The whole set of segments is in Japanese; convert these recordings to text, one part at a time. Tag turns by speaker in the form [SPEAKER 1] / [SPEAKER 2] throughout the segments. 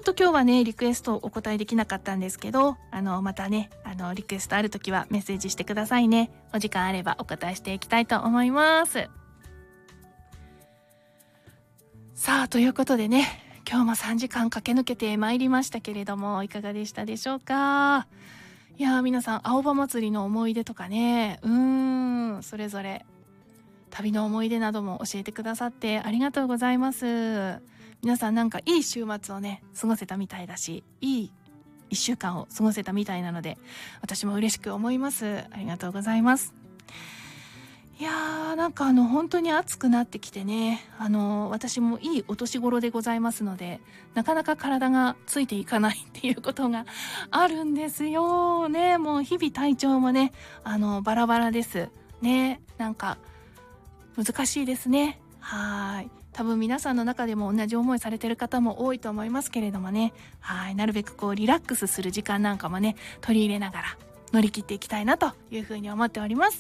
[SPEAKER 1] と今日はねリクエストお答えできなかったんですけど、またねリクエストあるときはメッセージしてくださいね。お時間あればお答えしていきたいと思います。さあということでね、今日も3時間駆け抜けてまいりましたけれども、いかがでしたでしょうか。いやー、皆さん青葉祭りの思い出とかね、それぞれ旅の思い出なども教えてくださってありがとうございます。皆さんなんかいい週末をね過ごせたみたいだし、いい1週間を過ごせたみたいなので、私も嬉しく思います。ありがとうございます。いやー、なんか本当に暑くなってきてね、私もいいお年頃でございますので、なかなか体がついていかないっていうことがあるんですよね。もう日々体調もねバラバラですね。なんか難しいですね。はい。多分皆さんの中でも同じ思いされてる方も多いと思いますけれどもね。はい。なるべくこうリラックスする時間なんかもね取り入れながら乗り切っていきたいなというふうに思っております。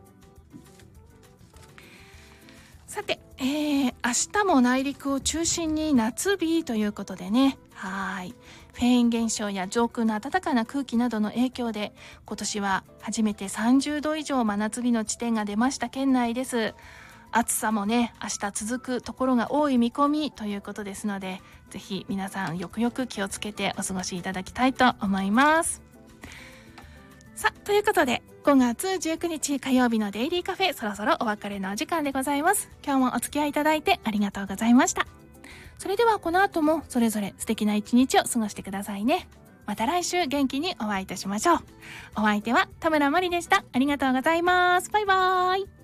[SPEAKER 1] さて、明日も内陸を中心に夏日ということでね。はい。フェーン現象や上空の暖かな空気などの影響で、今年は初めて30度以上真夏日の地点が出ました県内です。暑さもね明日続くところが多い見込みということですので、ぜひ皆さんよくよく気をつけてお過ごしいただきたいと思います。さあということで5月19日火曜日のデイリーカフェ、そろそろお別れのお時間でございます。今日もお付き合いいただいてありがとうございました。それではこの後もそれぞれ素敵な一日を過ごしてくださいね。また来週元気にお会いいたしましょう。お相手は田村まりでした。ありがとうございます。バイバーイ。